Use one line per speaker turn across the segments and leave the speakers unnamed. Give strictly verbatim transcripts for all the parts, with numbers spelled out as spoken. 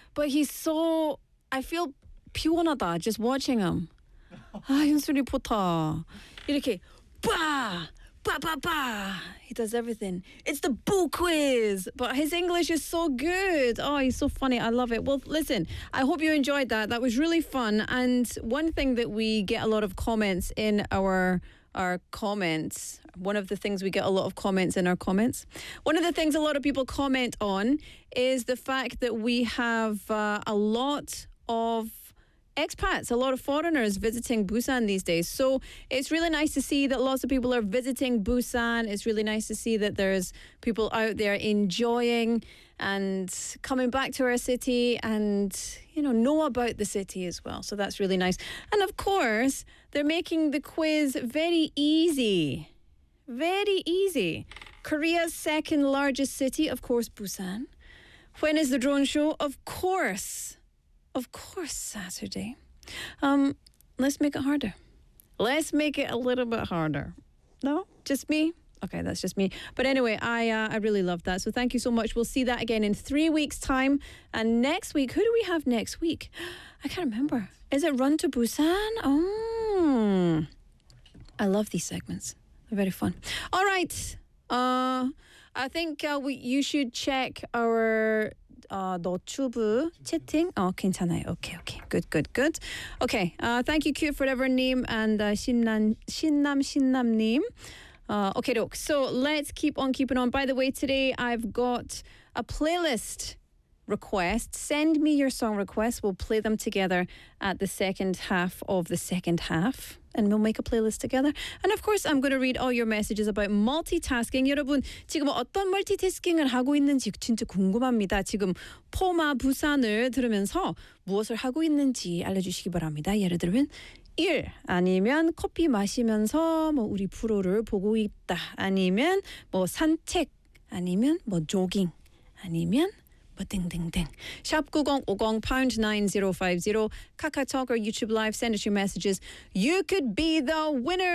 but he's so, I feel 피곤하다 just watching him. 아, 현수 리포터. 이렇게 빠! Ba, ba, ba. He does everything. It's the Boo Quiz. But his English is so good. Oh, he's so funny. I love it. Well, listen, I hope you enjoyed that. That was really fun. And one thing that we get a lot of comments in our our comments, one of the things we get a lot of comments in our comments, one of the things a lot of people comment on is the fact that we have uh, a lot of expats, a lot of foreigners visiting Busan these days. So it's really nice to see that lots of people are visiting Busan. It's really nice to see that there's people out there enjoying and coming back to our city and, you know, know about the city as well. So that's really nice. And of course, they're making the quiz very easy. Very easy. Korea's second largest city, of course, Busan. When is the drone show? Of course. Of course, Saturday. Um, let's make it harder. Let's make it a little bit harder. No? Just me? Okay, that's just me. But anyway, I uh, I really love that. So thank you so much. We'll see that again in three weeks' time. And next week, who do we have next week? I can't remember. Is it Run to Busan? Oh, I love these segments. They're very fun. All right. Uh, I think uh, we you should check our uh, 너튜브 채팅. Oh, 괜찮아요. Okay, okay. Good, good, good. Okay. Uh, thank you, Cute, for whatever name, and uh, 신남, 신남, 신남님. Uh, okay, doke. So let's keep on keeping on. By the way, today I've got a playlist request. Send me your song requests. We'll play them together at the second half of the second half. And we'll make a playlist together. And of course, I'm going to read all your messages about multitasking. 여러분, 지금 어떤 멀티태스킹을 하고 있는지 진짜 궁금합니다. 지금 포마 부산을 들으면서 무엇을 하고 있는지 알려주시기 바랍니다. 예를 들면 일 아니면 커피 마시면서 뭐 우리 프로를 보고 있다. 아니면 뭐 산책 아니면 뭐 조깅 아니면 뭐 등등등. 샵 구공오공 pound nine zero five zero KakaoTalk or YouTube Live. Send us your messages. You could be the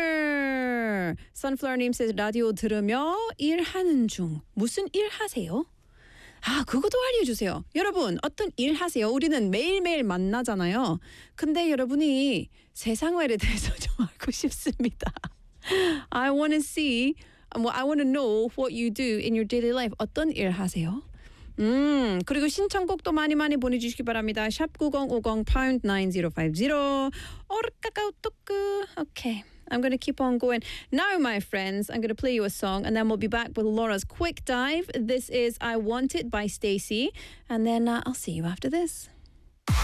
winner. Sunflower님 says 라디오 들으며 일하는 중. 무슨 일 하세요? 아, 그것도 알려주세요. 여러분, 어떤 일 하세요? 우리는 매일매일 만나잖아요. 근데 여러분이 세상에 대해서 좀 알고 싶습니다. I want to see, I want to know what you do in your daily life. 어떤 일 하세요? 음, 그리고 신청곡도 많이 많이 보내주시기 바랍니다. 샵 구공오공 pound nine zero five zero. 오르까까우뚜꾸. Okay. I'm going to keep on going. Now, my friends, I'm going to play you a song and then we'll be back with Laura's Quick Dive. This is I Want It by Stacey. And then uh, I'll see you after this.